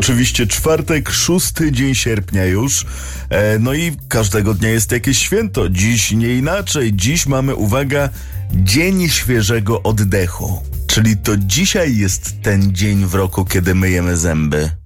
Oczywiście czwartek, 6 dzień sierpnia już. No i każdego dnia jest jakieś święto. Dziś nie inaczej. Dziś mamy, uwaga, Dzień Świeżego Oddechu. Czyli to dzisiaj jest ten dzień w roku, kiedy myjemy zęby.